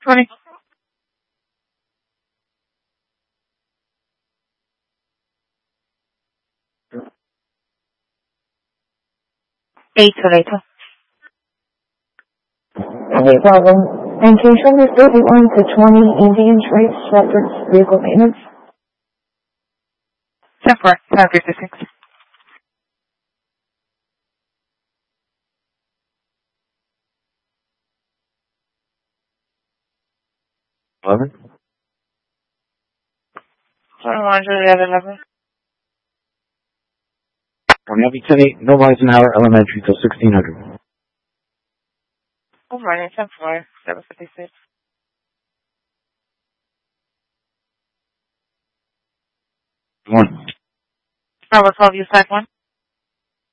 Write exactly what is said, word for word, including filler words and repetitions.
twenty. Eight later. Okay, problem. And can you show me thirty-one to twenty Indian Trace reference vehicle maintenance? ten four. five fifty-six. eleven? twenty-one, Juliet, eleven. From Navy ten eight, no Eisenhower Elementary till sixteen hundred. Good morning, ten four. seven fifty-six. One. Bravo twelve, you side one.